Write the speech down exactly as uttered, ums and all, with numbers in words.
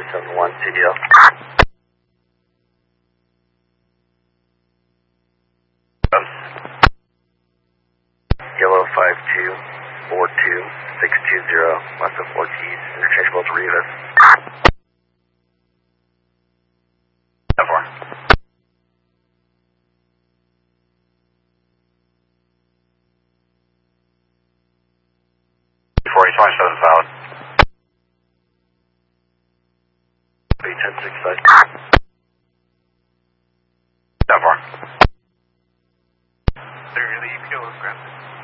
seven one C D L. Yellow five two four two six two zero, west of Ortiz, interchangeable to Rivas. four. forty twenty-seven valid. three ten six five. four. They're the E P O was granted.